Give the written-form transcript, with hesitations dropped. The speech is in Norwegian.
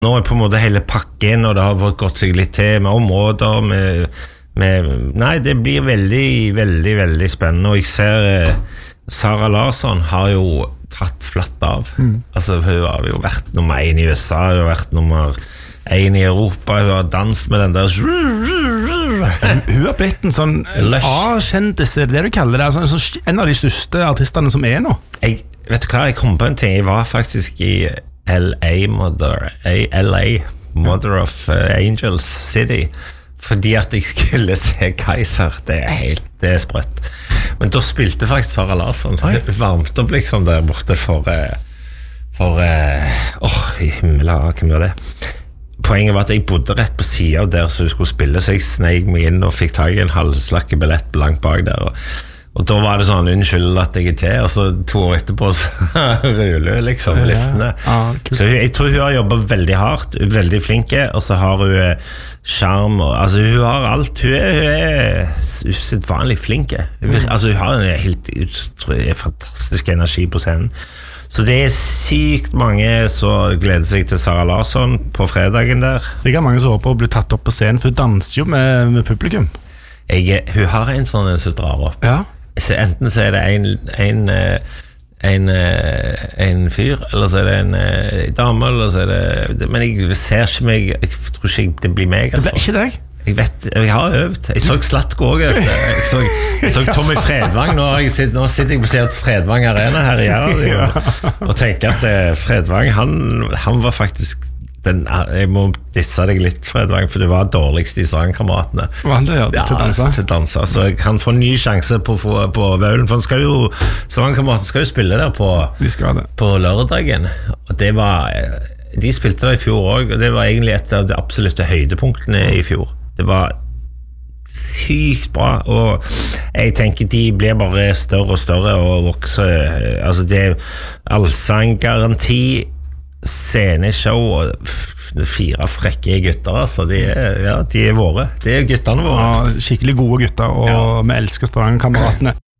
Nå på en måte hele pakken, og det har fått gått seg litt til med områder, nei, det blir veldig, veldig, veldig spennende, og jeg ser Sara Larsson har jo tatt flatt av. Altså, hun har jo vært nummer 1 i USA, hun har vært nummer 1 i Europa, hun har danset med den der Hun har blitt en sånn A-kjendis, det du kaller det, altså, en av de største artistene som nå. Vet du hva, jeg kom på en ting. Jeg var faktisk i LA Mother of Angels City, fordi at jeg skulle se Kaiser. Det er sprøtt. Men da spilte faktisk Sara Larsson. Varmt opp liksom der borte for i himmelen, hvem gjør det? Poenget var at jeg bodde rett på siden av der så hun skulle spille, så jeg sneik meg inn og fikk tag i en halvslakke billett langt bak der, og da var det sånn, unnskyld at jeg til, og så 2 år etterpå så ruller liksom listene. Så jeg tror hun har jobbet veldig hardt, veldig flinke, og så har hun charm, altså hun har alt, hun er usedvanlig flinke. Altså hun har en helt fantastisk energi på scenen. Så det er sykt mange som gleder seg til Sara Larsson på fredagen der. Sikkert mange som håper å bli tatt opp på scenen, for hun danser jo med publikum. Hun har en sånn som drar opp. Ja. Så enten så er det en fyr, eller så er det en dame, eller så er det... Men jeg ser ikke meg, jeg tror ikke det blir meg, altså. Det blir ikke deg? Jeg vet, jeg har øvd. Jeg så Slatko også øvde. Jeg så Tommy Fredvang. Nå sitter jeg på siden av Fredvang Arena her i Gjerdal og tenker at Fredvang, han var faktisk jeg må disse deg litt, Fredvang, for det var dårligst i Strandkameratene. Hva han det gjør? Til danse? Så han får en ny sjanse på Vaulen, for Strandkameratene skal jo spille der på lørdagen, og det var de spilte der i fjor også, og det var egentlig et av de absolutte høydepunktene i fjor. Det var sykt bra, og jeg tenker de blir bare større og større og vokser. Altså det allsanggaranti, sceneshow og 4 frekke gutter, altså de er våre. Det er guttene våre. Ja, skikkelig gode gutter, og vi elsker Strandkameratene.